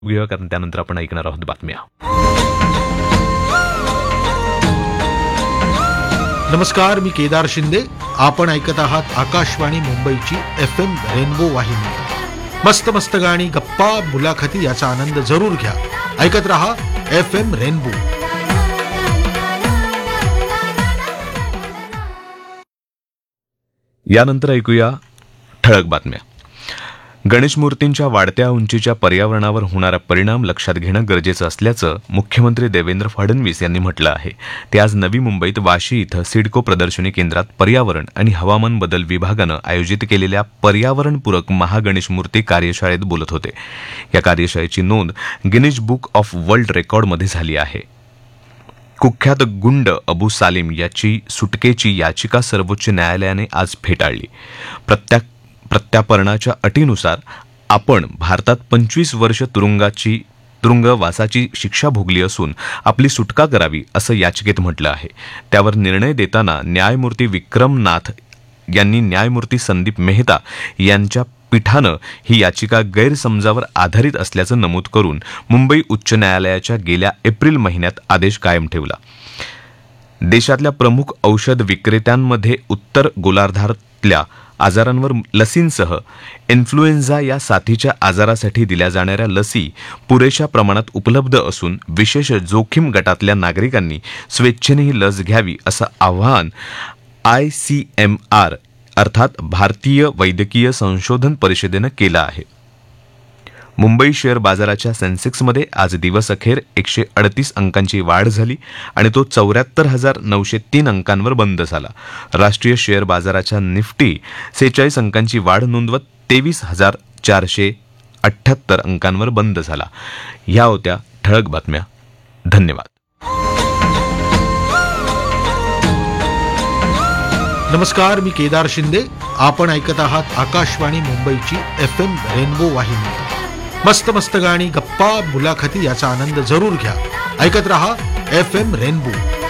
घेऊया, कारण त्यानंतर आपण ऐकणार आहोत बातम्या. नमस्कार, मी केदार शिंदे. आपण ऐकत आहात आकाशवाणी मुंबईची FM रेनबो वाहिनी. मस्त मस्त गाणी, गप्पा, मुलाखती याचा आनंद जरूर घ्या. ऐकत रहा FM रेनबो. यानंतर ऐकूया ठळक बातम्या. गणेश मूर्तींच्या वाढत्या उंचीच्या पर्यावरणावर होणारा परिणाम लक्षात घेणं गरजेचं असल्याचं मुख्यमंत्री देवेंद्र फडणवीस यांनी म्हटलं आहे. ते आज नवी मुंबईत वाशी इथं सिडको प्रदर्शनी केंद्रात पर्यावरण आणि हवामान बदल विभागानं आयोजित केलेल्या पर्यावरणपूरक महागणेश मूर्ती कार्यशाळेत बोलत होते. या कार्यशाळेची नोंद गिनीज बुक ऑफ वर्ल्ड रेकॉर्डमध्ये झाली आहे. कुख्यात गुंड अबू सालेम याची सुटकेची याचिका सर्वोच्च न्यायालयाने आज फेटाळली. प्रत्यापर्णाच्या अटीनुसार आपण भारतात 25 वर्ष तुरुंगवासाची शिक्षा भोगली असून आपली सुटका करावी असं याचिकेत म्हटलं आहे. त्यावर निर्णय देताना न्यायमूर्ती विक्रम नाथ यांनी न्यायमूर्ती संदीप मेहता यांच्या पीठानं ही याचिका गैरसमजावर आधारित असल्याचं नमूद करून मुंबई उच्च न्यायालयाच्या गेल्या एप्रिल महिन्यात आदेश कायम ठेवला. देशातल्या प्रमुख औषध विक्रेत्यांमध्ये उत्तर गोलार्धातल्या आजारांवर लसींसह इन्फ्लुएन्झा या साथीच्या आजारासाठी दिल्या जाणाऱ्या लसी पुरेशा प्रमाणात उपलब्ध असून विशेष जोखीम गटातल्या नागरिकांनी स्वेच्छेने ही लस घ्यावी असं आवाहन ICMR अर्थात भारतीय वैद्यकीय संशोधन परिषदेनं केलं आहे. मुंबई शेअर बाजाराच्या सेन्सेक्समध्ये आज दिवसअखेर 138 अंकांची वाढ झाली आणि तो 74,903 अंकांवर बंद झाला. राष्ट्रीय शेअर बाजाराच्या निफ्टी 46 अंकांची वाढ नोंदवत 23,478 अंकांवर बंद झाला. ह्या होत्या ठळक बातम्या. धन्यवाद. नमस्कार, मी केदार शिंदे. आपण ऐकत आहात आकाशवाणी मुंबईची FM रेनबो वाहिनी. मस्त मस्त गाणी, गप्पा, मुलाखती याचा आनंद जरूर घ्या. ऐकत रहा FM रेनबो.